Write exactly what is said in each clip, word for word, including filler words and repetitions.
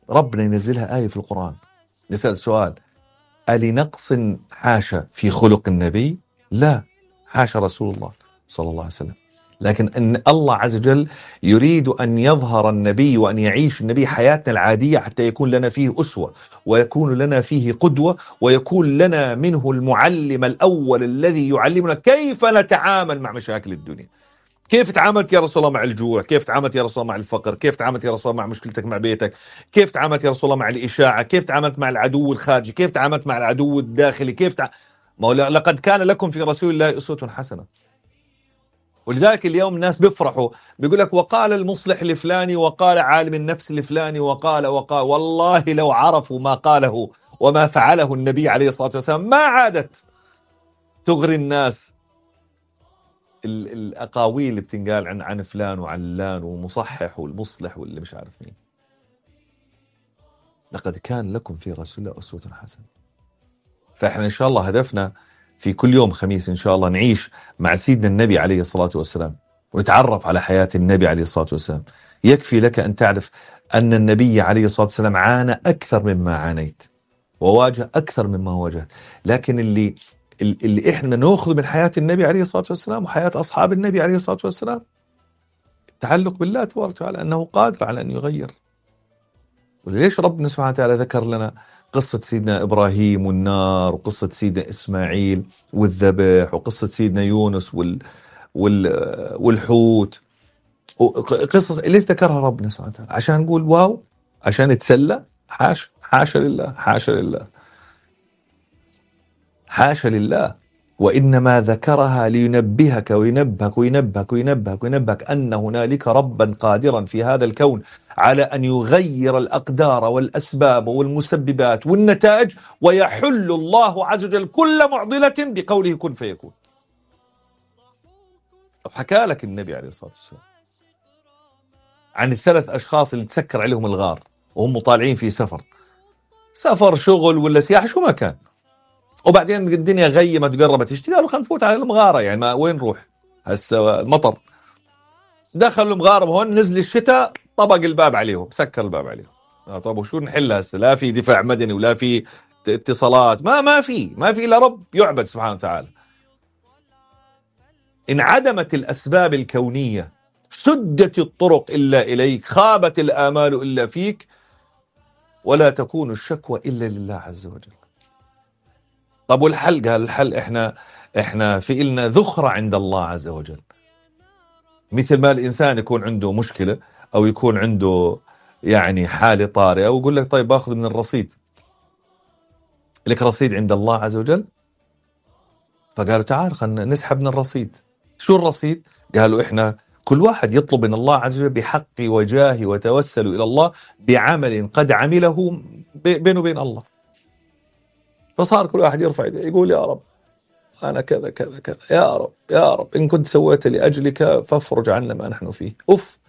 ربنا ينزلها آية في القرآن، نسأل سؤال: ألنقص حاشا في خلق النبي؟ لا، حاشا رسول الله صلى الله عليه وسلم. لكن أن الله عز وجل يريد أن يظهر النبي وأن يعيش النبي حياتنا العادية حتى يكون لنا فيه أسوة، ويكون لنا فيه قدوة، ويكون لنا منه المعلم الأول الذي يعلمنا كيف نتعامل مع مشاكل الدنيا. كيف تعاملت يا رسول الله مع الجوع؟ كيف تعاملت يا رسول الله مع الفقر؟ كيف تعاملت يا رسول الله مع مشكلتك مع بيتك؟ كيف تعاملت يا رسول الله مع الإشاعة؟ كيف تعاملت مع العدو الخارجي؟ كيف تعاملت مع العدو الداخلي؟ كيف تع... ما لقد كان لكم في رسول الله أسوة حسنة. ولذلك اليوم الناس بيفرحوا، بيقول لك وقال المصلح الفلاني، وقال عالم النفس الفلاني، وقال وقال والله لو عرفوا ما قاله وما فعله النبي عليه الصلاة والسلام ما عادت تغري الناس الأقاويل اللي بتنقال عن عن فلان وعلان ومصحح والمصلح واللي مش عارف مين. لقد كان لكم في رسول الله أسوة حسنة. فإحنا إن شاء الله هدفنا في كل يوم خميس إن شاء الله نعيش مع سيدنا النبي عليه الصلاة والسلام ونتعرف على حياة النبي عليه الصلاة والسلام. يكفي لك أن تعرف أن النبي عليه الصلاة والسلام عانى أكثر مما عانيت، وواجه أكثر مما واجهت. لكن اللي اللي إحنا نأخذ من حياة النبي عليه الصلاة والسلام وحياة أصحاب النبي عليه الصلاة والسلام التعلق بالله تبارك وتعالى، أنه قادر على أن يغير. وليش ربنا سبحانه وتعالى ذكر لنا قصة سيدنا إبراهيم والنار، وقصة سيدنا إسماعيل والذبح، وقصة سيدنا يونس وال وال والحوت، قصص ليش ذكرها ربنا سبحانه وتعالى؟ عشان نقول واو، عشان نتسلى؟ حاشا حاشا لله، حاشا لله، حاشا لله. وإنما ذكرها لينبهك وينبهك وينبهك وينبهك وينبهك أن هنالك ربا قادرا في هذا الكون على أن يغير الأقدار والأسباب والمسببات والنتائج، ويحل الله عز وجل كل معضلة بقوله كن فيكون. وحكى لك النبي عليه الصلاة والسلام عن الثلاث أشخاص اللي تسكر عليهم الغار وهم طالعين في سفر، سفر شغل ولا سياحة شو ما كان، وبعدين الدنيا غيمت قربت تشتي، قالوا خلينا نفوت على المغارة، يعني ما وين نروح هسه المطر. دخلوا المغارة هون، نزل الشتاء، طبق الباب عليهم، سكر الباب عليهم. آه طب وشو نحل هسه؟ لا في دفاع مدني ولا في اتصالات، ما ما في ما في إلا رب يعبد سبحانه وتعالى. انعدمت الأسباب الكونية، سدت الطرق إلا إليك، خابت الآمال إلا فيك، ولا تكون الشكوى إلا لله عز وجل. طب والحل؟ قال الحل احنا احنا في إلنا ذخرة عند الله عز وجل. مثل ما الإنسان يكون عنده مشكلة أو يكون عنده يعني حالة طارئة ويقول لك طيب باخذ من الرصيد، لك رصيد عند الله عز وجل. فقالوا تعال خلنا نسحب من الرصيد. شو الرصيد؟ قالوا احنا كل واحد يطلب من الله عز وجل بحق وجاه وتوسل إلى الله بعمل قد عمله بينه وبين الله. فصار كل واحد يرفع يده يقول يا رب أنا كذا كذا كذا، يا رب يا رب إن كنت سويت لأجلك فافرج عنا ما نحن فيه. أوف،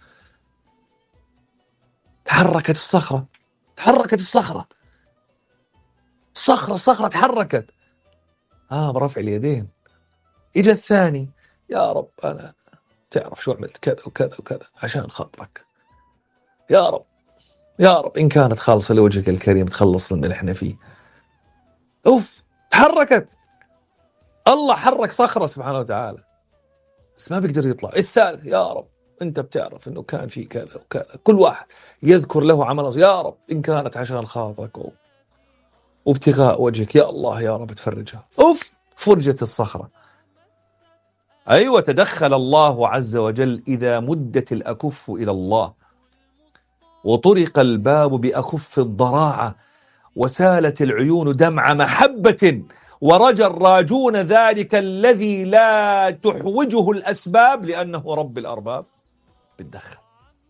تحركت الصخرة، تحركت الصخرة، الصخرة الصخرة تحركت. آه برفع اليدين. إجا الثاني، يا رب أنا تعرف شو عملت كذا وكذا وكذا عشان خاطرك، يا رب يا رب إن كانت خالصة لوجهك الكريم تخلص لنا اللي احنا فيه. أوف، تحركت. الله حرك صخرة سبحانه وتعالى بس ما بيقدر يطلع. الثالث، يا رب أنت بتعرف أنه كان في كذا وكذا. كل واحد يذكر له عمل، يا رب إن كانت عشان خاطرك وابتغاء وجهك يا الله يا رب تفرجها. أوف، فرجت الصخرة. أيوة، تدخل الله عز وجل إذا مدت الأكف إلى الله وطرق الباب بأكف الضراعة وسالت العيون دمع محبة ورجى الراجون ذلك الذي لا تحوجه الأسباب لأنه رب الأرباب. بتدخل،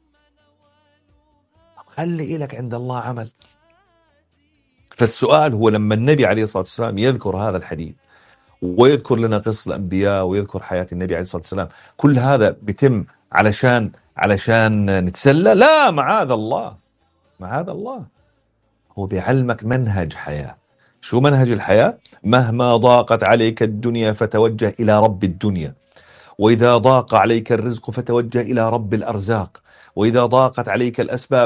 خلي إلك عند الله عمل. فالسؤال هو لما النبي عليه الصلاة والسلام يذكر هذا الحديث ويذكر لنا قصة الأنبياء ويذكر حياة النبي عليه الصلاة والسلام، كل هذا بيتم علشان علشان نتسلى؟ لا، معاذ الله، معاذ الله. هو بيعلمك منهج حياة. شو منهج الحياة؟ مهما ضاقت عليك الدنيا فتوجه إلى رب الدنيا، وإذا ضاق عليك الرزق فتوجه إلى رب الأرزاق، وإذا ضاقت عليك الأسباب